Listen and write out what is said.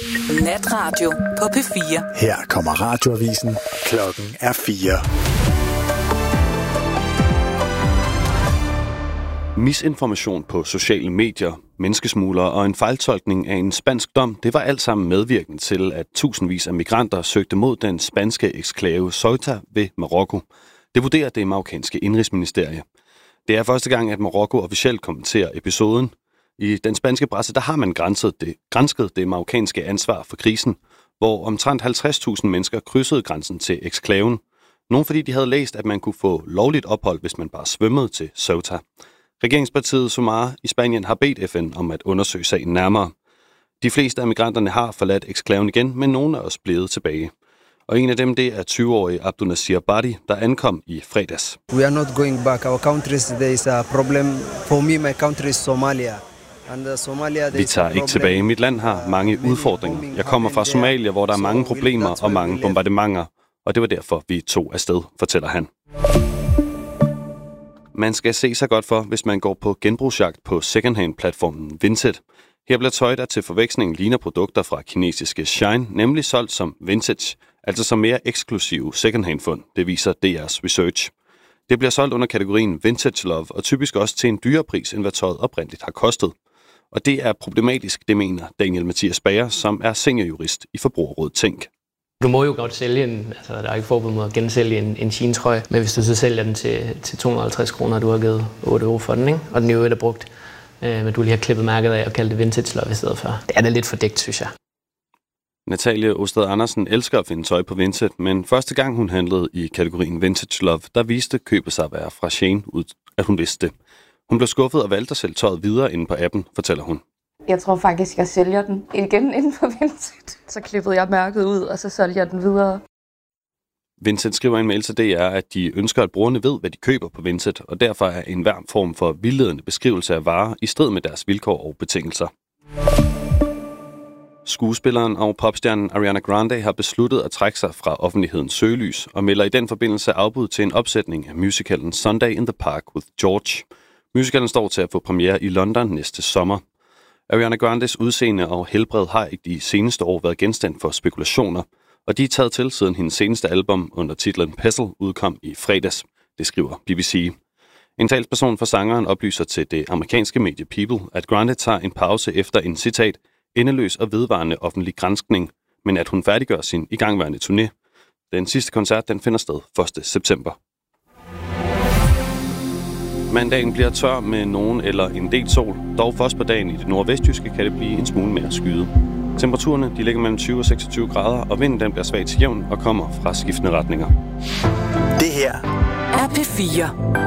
Natradio på P4. Her kommer radioavisen. Klokken er 4. Misinformation på sociale medier, menneskesmuglere og en fejltolkning af en spansk dom, det var alt sammen medvirkende til, at tusindvis af migranter søgte mod den spanske eksklave Ceuta ved Marokko. Det vurderer det marokkanske indrigsministerie. Det er første gang, at Marokko officielt kommenterer episoden. I den spanske presse, der har man gransket det marokkanske ansvar for krisen, hvor omtrent 50.000 mennesker krydsede grænsen til eksklaven. Nogle fordi de havde læst, at man kunne få lovligt ophold, hvis man bare svømmede til Ceuta. Regeringspartiet Sumar i Spanien har bedt FN om at undersøge sagen nærmere. De fleste af migranterne har forladt eksklaven igen, men nogle er også blevet tilbage. Og en af dem, det er 20-årige Abdunasir Badi, der ankom i fredags. We are not going back. Our countries, there is a problem. For me, my country is Somalia. Vi tager ikke tilbage. Mit land har mange udfordringer. Jeg kommer fra Somalia, hvor der er mange problemer og mange bombardementer. Og det var derfor, vi tog afsted, fortæller han. Man skal se sig godt for, hvis man går på genbrugsjagt på secondhand-platformen Vinted. Her bliver tøj, der til forveksling ligner produkter fra kinesiske Shein, nemlig solgt som vintage, altså som mere eksklusive secondhand-fund, det viser DR's research. Det bliver solgt under kategorien Vintage Love, og typisk også til en dyrere pris, end hvad tøjet oprindeligt har kostet. Og det er problematisk, det mener Daniel Mathias Bager, som er seniorjurist i Forbrugerrådet Tænk. Du må jo godt sælge der er ikke forbud mod at gensælge en jeantrøje, men hvis du så sælger den til 250 kroner, du har givet 8 euro for den, ikke? Og den jo er brugt, men du lige har klippet mærket af og kaldt det vintage love i stedet for. Det er da lidt fordækt, synes jeg. Natalie Osted Andersen elsker at finde tøj på Vinted, men første gang hun handlede i kategorien Vintage Love, der viste købet sig at være fra Shein ud, at hun vidste det. Hun blev skuffet og valgte at sælge tøjet videre inde på appen, fortæller hun. Jeg tror faktisk, jeg sælger den igen inden på Vinted. Så klippede jeg mærket ud, og så solgte jeg den videre. Vinted skriver i en mail til DR, at de ønsker, at brugerne ved, hvad de køber på Vinted, og derfor er enhver form for vildledende beskrivelse af varer i strid med deres vilkår og betingelser. Skuespilleren og popstjernen Ariana Grande har besluttet at trække sig fra offentlighedens søgelys og melder i den forbindelse afbud til en opsætning af musicalen Sunday in the Park with George. Musicalen står til at få premiere i London næste sommer. Ariana Grandes udseende og helbred har ikke de seneste år været genstand for spekulationer, og de er taget til siden hendes seneste album under titlen Pestle udkom i fredags, det skriver BBC. En talsperson for sangeren oplyser til det amerikanske medie People, at Grande tager en pause efter en citat endeløs og vedvarende offentlig granskning, men at hun færdiggør sin igangværende turné. Den sidste koncert den finder sted 1. september. Mandagen bliver tør med nogen eller en del sol. Dog først på dagen i det nordvestjyske kan det blive en smule mere skyet. Temperaturerne de ligger mellem 20 og 26 grader, og vinden den bliver svag til jævn og kommer fra skiftende retninger. Det her er P4.